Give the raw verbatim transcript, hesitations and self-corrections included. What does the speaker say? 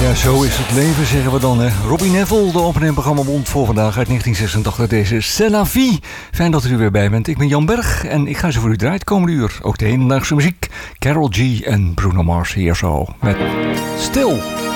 Zo is het leven, zeggen we dan. Hè. Robbie Neville, de opening programma Bond voor vandaag uit negentien zesentachtig. Deze C'est la vie. Fijn dat u er weer bij bent. Ik ben Jan Berg en ik ga zo voor u draaien het komende uur. Ook de hedendaagse muziek. Karol G en Bruno Mars hier zo met Stil.